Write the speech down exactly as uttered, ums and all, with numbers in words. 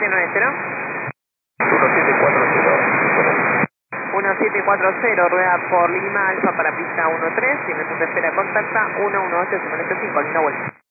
siete nueve cero. uno siete cuatro cero. uno siete cuatro cero, rueda por Lima Alfa para pista uno tres, y en el punto de espera contacta uno uno ocho cinco cinco, linda vuelta.